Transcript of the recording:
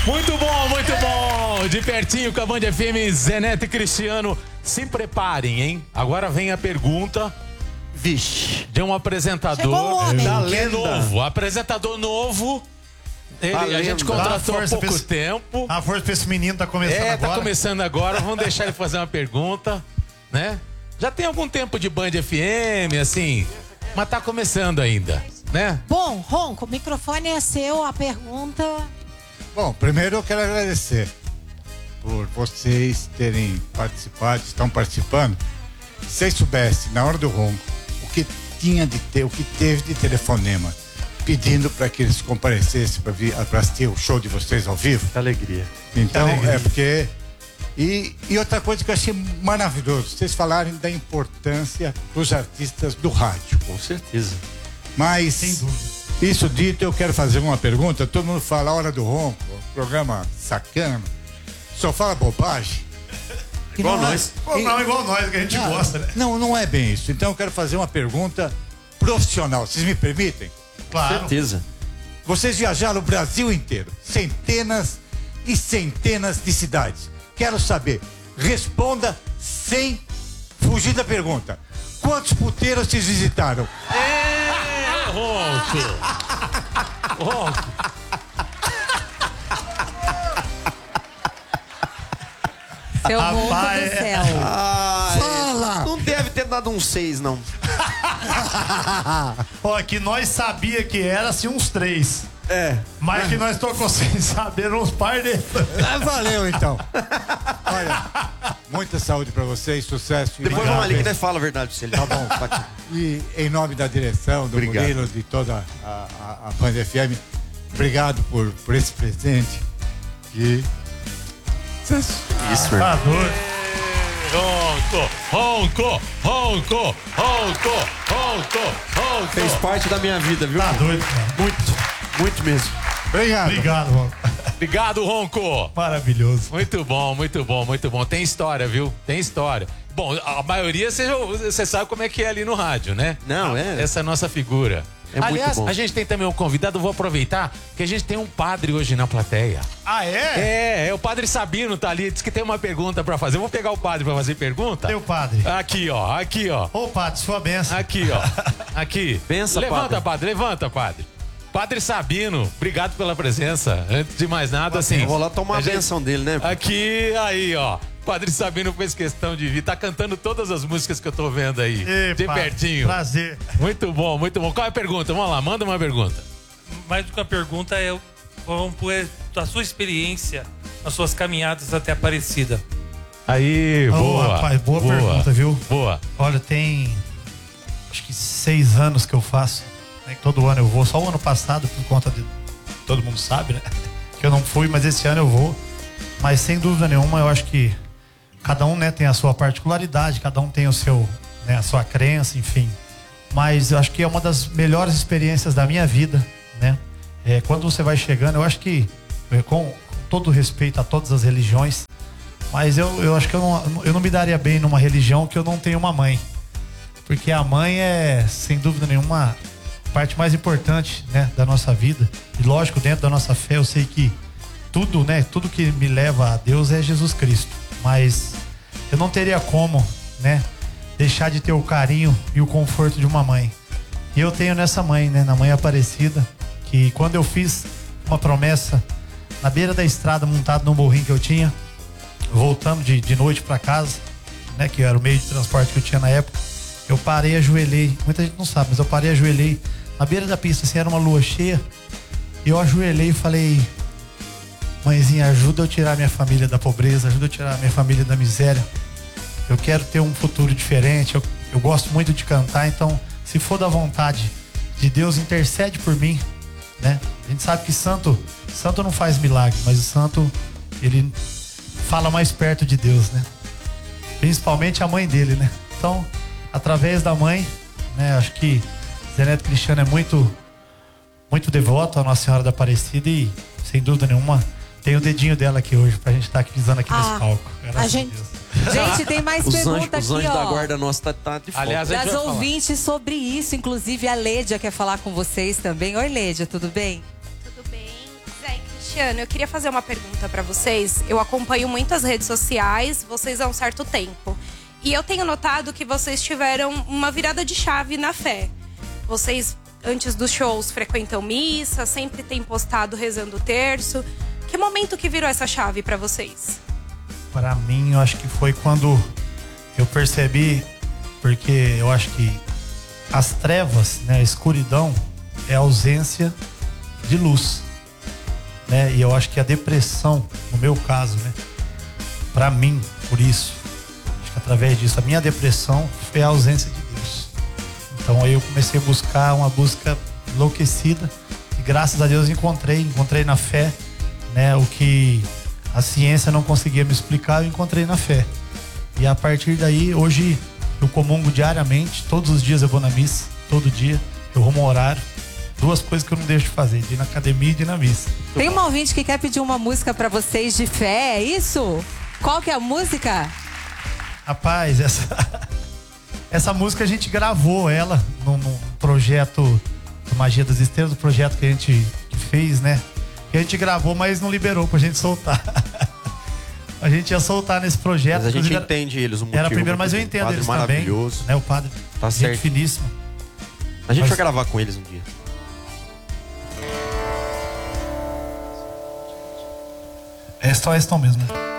Muito bom. De pertinho com a Band FM, Zé Neto e Cristiano. Se preparem, hein? Agora vem a pergunta. Vixe. De um apresentador da lenda. novo. Apresentador novo. A gente contratou há pouco tempo. A força pra esse menino tá começando agora. Tá começando agora. Vamos deixar ele fazer uma pergunta, né? Já tem algum tempo de Band FM, assim, mas tá começando ainda, né? Bom, Ronco, o microfone é seu, a pergunta... Bom, primeiro eu quero agradecer por vocês terem participado, estão participando. Se vocês soubessem, na hora do ronco, o que teve de telefonema pedindo para que eles comparecessem para assistir o show de vocês ao vivo. Que alegria. Então, que alegria. é porque... E outra coisa que eu achei maravilhoso, vocês falarem da importância dos artistas do rádio. Com certeza. Mas, sem dúvida. Isso dito, eu quero fazer uma pergunta. Todo mundo fala a hora do ronco, programa sacana, só fala bobagem. Igual nós. Não, igual nós, que a gente gosta, né? Não é bem isso. Então eu quero fazer uma pergunta profissional. Vocês me permitem? Claro. Com certeza. Vocês viajaram o Brasil inteiro, centenas e centenas de cidades. Quero saber, responda sem fugir da pergunta. Quantos puteiros vocês visitaram? Ronco. Seu Ronco do céu. Fala! Não deve ter dado um 6, não. Ó, que nós sabia que era assim uns 3. É. Mas que nós tocou sem saber uns par de... Valeu, então. Olha, muita saúde pra vocês, sucesso. Depois vamos ali que nós fala a verdade, se ele tá bom. E em nome da direção, do Murilo, de toda a Band FM, obrigado por esse presente. E... Isso, Tá doido. Ronco. Fez parte da minha vida, viu? Tá doido, cara. Muito mesmo. Obrigado. Mano. Obrigado, Ronco. Maravilhoso. Muito bom. Tem história, viu? Tem história. Bom, a maioria você sabe como é que é ali no rádio, né? Não, é. Essa é a nossa figura. É muito Aliás, bom. a gente tem também um convidado, vou aproveitar que a gente tem um padre hoje na plateia. Ah, é? É o padre Sabino tá ali, diz que tem uma pergunta pra fazer. Eu vou pegar o padre pra fazer pergunta. Teu padre. Aqui, ó. Ô, padre, sua benção. Aqui, ó. Aqui. Benção, levanta, padre. Levanta, padre. Padre Sabino, obrigado pela presença. Antes de mais nada, assim... Eu vou lá tomar a gente- benção dele, né? Aqui, aí, ó. Padre Sabino fez questão de vir. Tá cantando todas as músicas que eu tô vendo aí. Ei, de padre, pertinho. Prazer. Muito bom. Qual é a pergunta? Vamos lá, manda uma pergunta. Mais do que a pergunta é a sua experiência, as suas caminhadas até Aparecida. Aí, Ô, boa. rapaz, boa pergunta, viu? Boa. Olha, tem acho que 6 anos que eu faço, né, que todo ano eu vou. Só o ano passado, por conta de... Todo mundo sabe, né? Que eu não fui, mas esse ano eu vou. Mas sem dúvida nenhuma, eu acho que cada um, né, tem a sua particularidade, cada um tem o seu, né, a sua crença, enfim. Mas eu acho que é uma das melhores experiências da minha vida, né? Quando você vai chegando, eu acho que, com todo respeito a todas as religiões, mas eu acho que eu não me daria bem numa religião que eu não tenho uma mãe. Porque a mãe é, sem dúvida nenhuma, a parte mais importante, né, da nossa vida. E lógico, dentro da nossa fé, eu sei que tudo, né, tudo que me leva a Deus é Jesus Cristo. Mas eu não teria como, né, deixar de ter o carinho e o conforto de uma mãe. E eu tenho nessa mãe, né, na Mãe Aparecida, que quando eu fiz uma promessa na beira da estrada, montado num burrinho que eu tinha, voltando de noite para casa, né, que era o meio de transporte que eu tinha na época, eu parei, ajoelhei, muita gente não sabe, mas eu parei, ajoelhei na beira da pista, assim, era uma lua cheia, e eu ajoelhei e falei: mãezinha, ajuda eu a tirar minha família da pobreza, ajuda eu a tirar minha família da miséria. Eu quero ter um futuro diferente, eu gosto muito de cantar, então, se for da vontade de Deus, intercede por mim, né? A gente sabe que santo não faz milagre, mas o santo, ele fala mais perto de Deus, né? Principalmente a mãe dele, né? Então, através da mãe, né? Acho que Zé Neto Cristiano é muito devoto à Nossa Senhora da Aparecida e, sem dúvida nenhuma, tem o dedinho dela aqui hoje pra gente estar aqui pisando aqui nesse palco. A gente tem mais pergunta aqui, Os anjos da ó. guarda nossa tá de folga. Aliás, a gente Das vai falar. ouvintes sobre isso, inclusive a Lédia quer falar com vocês também. Oi, Lédia, tudo bem? Tudo bem? Zé e Cristiano, eu queria fazer uma pergunta pra vocês. Eu acompanho muito as redes sociais, vocês há um certo tempo. E eu tenho notado que vocês tiveram uma virada de chave na fé. Vocês, antes dos shows, frequentam missa, sempre têm postado rezando o terço. Que momento que virou essa chave pra vocês? Para mim, eu acho que foi quando eu percebi, porque eu acho que as trevas, né, a escuridão é a ausência de luz, né? E eu acho que a depressão, no meu caso, né, para mim, por isso, acho que através disso, a minha depressão foi a ausência de Deus. Então aí eu comecei a buscar uma busca enlouquecida e graças a Deus encontrei na fé, né, o que a ciência não conseguia me explicar, eu encontrei na fé. E a partir daí, hoje eu comungo diariamente, todos os dias eu vou na missa, todo dia, eu rumo ao horário. 2 coisas que eu não deixo de fazer, de ir na academia e de ir na missa. Tem uma ouvinte que quer pedir uma música pra vocês de fé, é isso? Qual que é a música? Rapaz, essa música a gente gravou ela num projeto do Magia das Estrelas, do projeto que a gente fez, né? Que a gente gravou, mas não liberou pra gente soltar. A gente ia soltar nesse projeto. Mas a gente entende eles, o motivo. Era primeiro, mas eu entendo eles também. Maravilhoso. Né? O padre, tá gente certo. finíssimo. A gente vai gravar com eles um dia. É só esse tom mesmo, né?